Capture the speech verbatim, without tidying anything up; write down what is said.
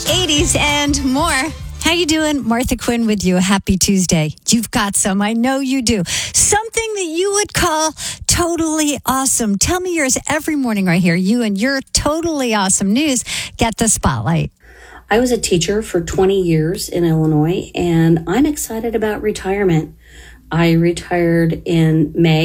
eighties and more. How you doing? Martha Quinn with you. Happy Tuesday. You've got some. I know you do. Something that you would call totally awesome. Tell me yours every morning right here. You and your totally awesome news get the spotlight. I was a teacher for twenty years in Illinois, and I'm excited about retirement. I retired in May